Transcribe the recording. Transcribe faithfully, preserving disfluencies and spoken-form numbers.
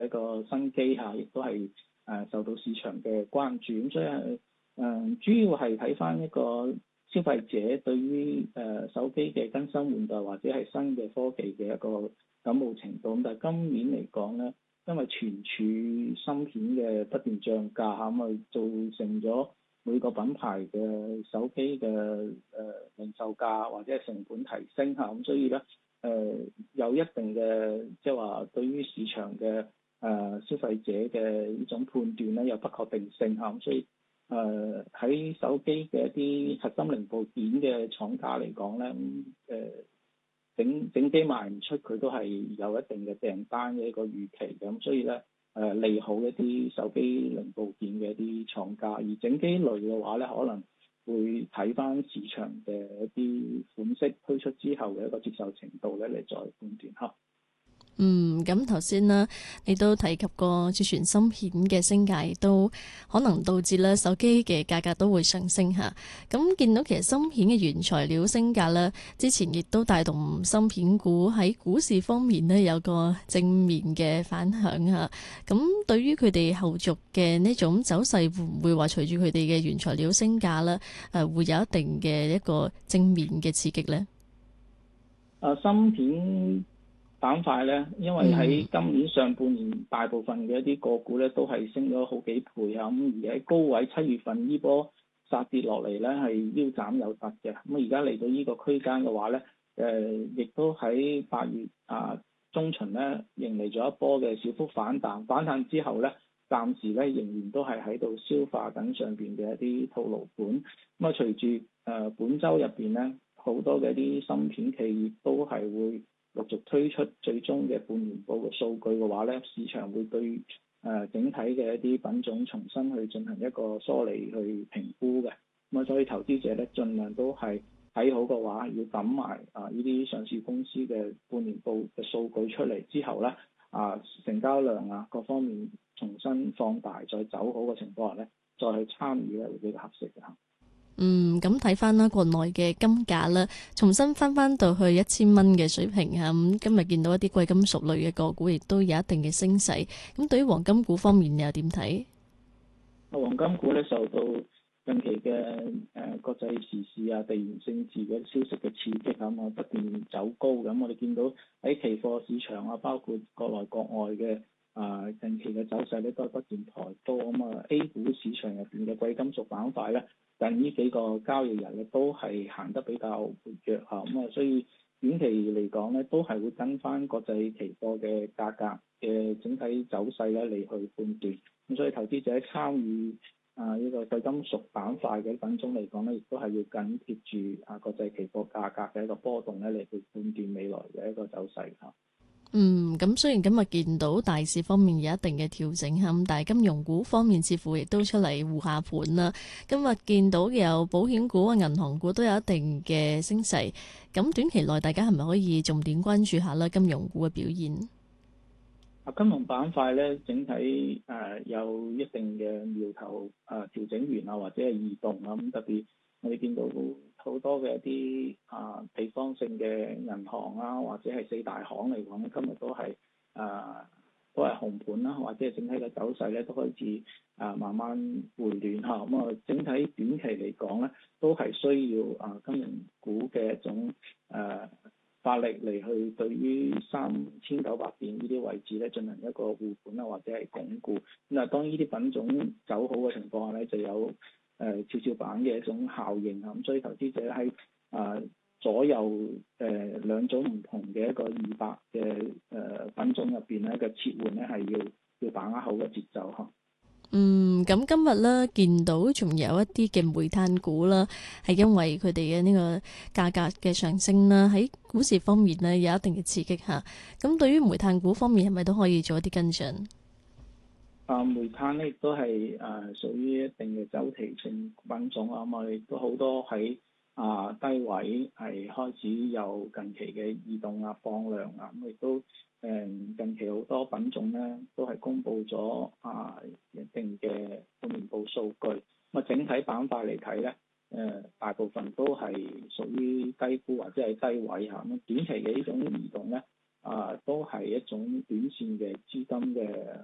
一個新機嚇，亦都係誒、呃、受到市場嘅關注。咁所以誒、呃、主要係睇翻一個消費者對於誒、呃、手機嘅更新換代或者係新嘅科技嘅一個感冒程度。咁但係今年嚟講咧，因為存儲芯片嘅不斷漲價嚇，咁啊造成咗每個品牌嘅手機嘅誒、呃、零售價或者係成本提升嚇，咁所以咧誒、呃、有一定嘅即係話對於市場嘅誒、呃、消費者嘅呢種判斷咧有不確定性嚇，咁所以誒喺、呃、手機嘅一啲核心零部件嘅廠家嚟講咧，誒、呃、整整機賣唔出，佢都係有一定嘅訂單嘅一個預期嘅，咁所以咧。誒、呃、利好一啲手機零部件嘅一啲廠家，而整機類嘅話咧，可能會睇翻市場嘅一啲款式推出之後嘅一個接受程度咧，嚟再判斷嚇。 嗯，咁頭先啦，你都提及過儲存芯片嘅升價，亦都可能導致咧手機嘅價格都會上升嚇。咁見到其實芯片嘅原材料升價咧，之前亦都帶動芯片股喺股市方面呢有個正面嘅反響嚇。咁對於佢哋後續嘅呢種走勢，會唔會話隨住佢哋嘅原材料升價咧，誒會有一定嘅一個正面嘅刺激呢？ 啊，芯片板塊咧，因為喺今年上半年大部分嘅一啲個股咧都係升咗好幾倍啊，咁而喺高位七月份呢波殺跌落嚟咧係腰斬有突嘅，咁而家嚟到呢個區間嘅話咧，誒、呃、亦都喺八月啊中旬咧迎嚟咗一波嘅小幅反彈，反彈之後咧暫時咧仍然都係喺度消化緊上邊嘅一啲套牢盤，咁啊隨住誒、呃、本週入邊咧好多嘅一啲芯片企業都係會陸續推出最終嘅半年報嘅數據嘅話咧，市場會對誒、呃、整體嘅一啲品種重新去進行一個梳理去評估嘅。咁啊，所以投資者咧盡量都係睇好嘅話，要等埋啊呢啲上市公司嘅半年報嘅數據出嚟之後咧，啊成交量啊各方面重新放大再走好嘅情況下咧，再去參與咧會比較合適嘅嚇。 嗯，咁睇翻啦，國內嘅金價啦，重新翻翻到去一千蚊嘅水平啊！咁今日見到一啲貴金屬類嘅個股，亦都有一定嘅升勢。咁對於黃金股方面，你又點睇？ 黃金股咧受到近期嘅誒、呃、國際時事啊、地緣政治嘅消息嘅刺激啊，咁啊不斷走高咁。我哋見到喺期貨市場啊，包括國內國外嘅啊、呃、近期嘅走勢咧，都係不斷抬高咁啊。A 股市場入邊嘅貴金屬板塊咧，近呢幾個交易日咧都係行得比較活躍嚇，咁啊，所以短期嚟講咧，都係會跟翻國際期貨嘅價格嘅整體走勢咧嚟去判斷。咁所以投資者參與啊呢個貴金屬板塊嘅品種嚟講咧，亦都係要緊貼住啊國際期貨價格嘅一個波動咧嚟去判斷未來嘅一個走勢嚇。 嗯，咁雖然今日見到大市方面有一定嘅調整嚇，咁但係金融股方面似乎亦都出嚟護下盤啦。今日見到有保險股啊、銀行股都有一定嘅升勢。咁短期內大家係咪可以重點關注下啦金融股嘅表現？ 啊，金融板塊咧整體誒、呃、有一定嘅苗頭誒、呃、調整完啊，或者係異動啊，咁特別我哋見到好多嘅一啲啊地方性嘅銀行啊，或者係四大行嚟講，今日都係誒、呃、都係紅盤啦，或者係整體嘅走勢咧都開始啊慢慢回暖嚇，咁啊整體短期嚟講咧都係需要啊金融股嘅一種誒。呃發力嚟去對於三千九百點呢啲位置咧進行一個護盤啊，或者係鞏固。咁啊，當呢啲品種走好嘅情況下咧，就有誒蹺蹺板嘅一種效應啊。咁所以投資者喺啊、呃、左右誒、呃、兩種唔同嘅一個二百嘅誒品種入邊咧嘅切換咧係要要把握好嘅節奏嚇。 嗯，咁今日咧見到仲有一啲嘅煤炭股啦，係因為佢哋嘅呢個價格嘅上升啦，喺股市方面呢有一定嘅刺激嚇。咁對於煤炭股方面係咪都可以做一啲跟進？ 啊，煤炭咧亦都係誒屬於一定嘅周期性品種啊，咁我哋都好多喺啊低位係開始有近期嘅異動啊、放量啊，咁亦都誒近期好多品種咧都係公布咗啊一定嘅半年報數據，咁啊整體板塊嚟睇咧，誒大部分都係屬於低估或者係低位嚇，咁短期嘅呢種移動咧。 啊都係一種短線嘅資金嘅